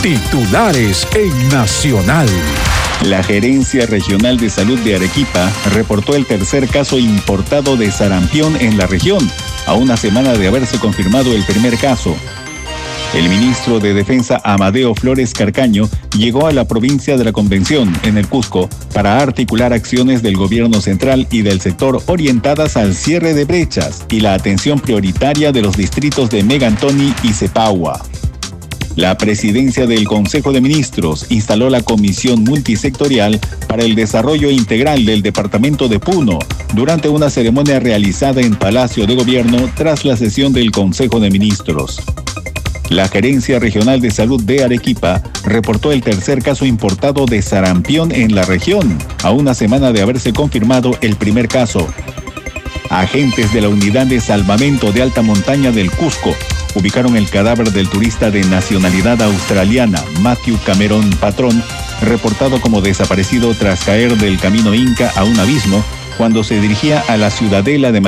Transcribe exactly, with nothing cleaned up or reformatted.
Titulares en Nacional. La Gerencia Regional de Salud de Arequipa reportó el tercer caso importado de sarampión en la región, a una semana de haberse confirmado el primer caso. El ministro de Defensa Amadeo Flores Carcaño llegó a la provincia de la Convención, en el Cusco, para articular acciones del gobierno central y del sector orientadas al cierre de brechas y la atención prioritaria de los distritos de Megantoni y Cepagua. La presidencia del Consejo de Ministros instaló la Comisión Multisectorial para el Desarrollo Integral del Departamento de Puno durante una ceremonia realizada en Palacio de Gobierno tras la sesión del Consejo de Ministros. La Gerencia Regional de Salud de Arequipa reportó el tercer caso importado de sarampión en la región, a una semana de haberse confirmado el primer caso. Agentes de la Unidad de Salvamento de Alta Montaña del Cusco ubicaron el cadáver del turista de nacionalidad australiana, Matthew Cameron Patrón, reportado como desaparecido tras caer del camino Inca a un abismo cuando se dirigía a la ciudadela de